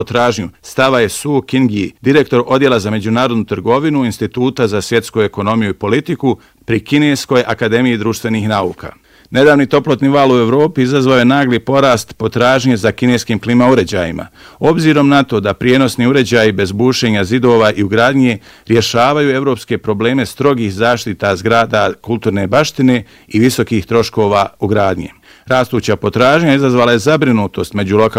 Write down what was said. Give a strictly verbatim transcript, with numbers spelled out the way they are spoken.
potražnju, stava je Su Qingyi, direktor Odjela za međunarodnu trgovinu Instituta za svjetsku ekonomiju i politiku pri Kineskoj akademiji društvenih nauka. Nedavni toplotni val u Europi izazvao je nagli porast potražnje za kineskim klima uređajima. Obzirom na to da prijenosni uređaji bez bušenja zidova i ugradnje rješavaju evropske probleme strogih zaštita zgrada kulturne baštine i visokih troškova ugradnje. Rastuća potražnja izazvala je zabrinutost među lokalnim